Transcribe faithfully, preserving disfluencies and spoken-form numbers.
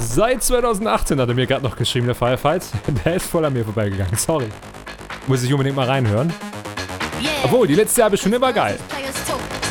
Seit zweitausendachtzehn hat er mir gerade noch geschrieben, der Firefight. Der ist voll an mir vorbeigegangen, sorry. Muss ich unbedingt mal reinhören. Obwohl, die letzte halbe Stunde war geil.